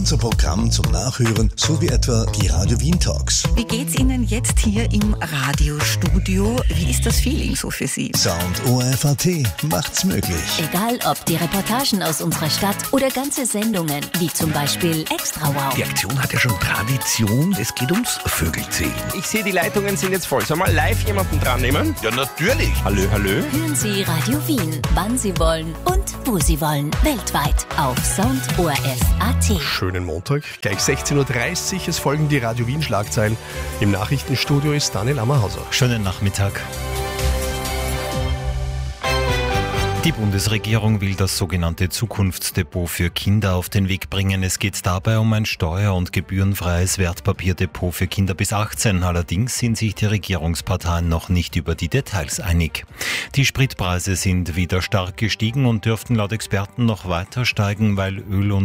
unser Programm zum Nachhören sowie etwa die Radio Wien Talks. Wie geht's Ihnen jetzt hier im Radiostudio? Wie ist das Feeling so für Sie? Sound ORF.at macht's möglich. Egal ob die Reportagen aus unserer Stadt oder ganze Sendungen, wie zum Beispiel Extra Wow. Die Aktion hat ja schon Tradition, es geht ums Vögelzählen. Ich sehe, die Leitungen sind jetzt voll. Soll mal live jemanden dran nehmen? Ja, natürlich. Hallo, hallo. Hören Sie Radio Wien, wann Sie wollen und wo Sie wollen. Weltweit auf Sound ORF.at. Schönen Montag, gleich 16.30 Uhr. Es folgen die Radio Wien Schlagzeilen. Im Nachrichtenstudio ist Daniel Ammerhauser. Schönen Nachmittag. Die Bundesregierung will das sogenannte Zukunftsdepot für Kinder auf den Weg bringen. Es geht dabei um ein steuer- und gebührenfreies Wertpapierdepot für Kinder bis 18. Allerdings sind sich die Regierungsparteien noch nicht über die Details einig. Die Spritpreise sind wieder stark gestiegen und dürften laut Experten noch weiter steigen, weil Öl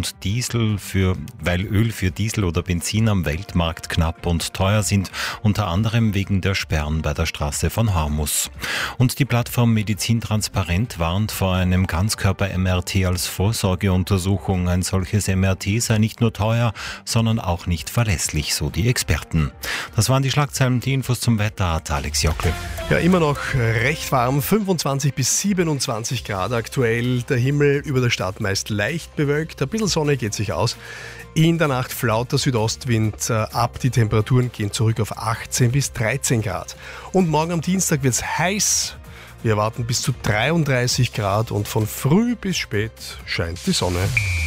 für Diesel oder Benzin am Weltmarkt knapp und teuer sind, unter anderem wegen der Sperren bei der Straße von Hormus. Und die Plattform Medizin Transparent warnt vor einem Ganzkörper-MRT als Vorsorgeuntersuchung. Ein solches MRT sei nicht nur teuer, sondern auch nicht verlässlich, so die Experten. Das waren die Schlagzeilen, die Infos zum Wetter hat Alex Jockle. Ja, immer noch recht warm, 25 bis 27 Grad aktuell. Der Himmel über der Stadt meist leicht bewölkt, ein bisschen Sonne geht sich aus. In der Nacht flaut der Südostwind ab, die Temperaturen gehen zurück auf 18 bis 13 Grad. Und morgen am Dienstag wird es heiß. Wir erwarten bis zu 33 Grad und von früh bis spät scheint die Sonne.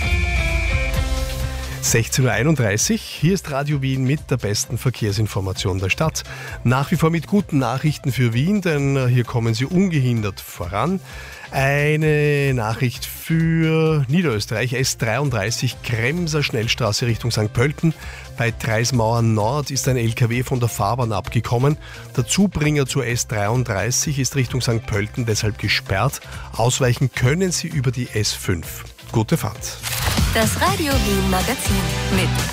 16.31 Uhr, hier ist Radio Wien mit der besten Verkehrsinformation der Stadt. Nach wie vor mit guten Nachrichten für Wien, denn hier kommen sie ungehindert voran. Eine Nachricht für Niederösterreich, S33 Kremser Schnellstraße Richtung St. Pölten. Bei Treismauer Nord ist ein LKW von der Fahrbahn abgekommen. Der Zubringer zur S33 ist Richtung St. Pölten deshalb gesperrt. Ausweichen können Sie über die S5. Gute Fahrt. Das Radio Wien Magazin mit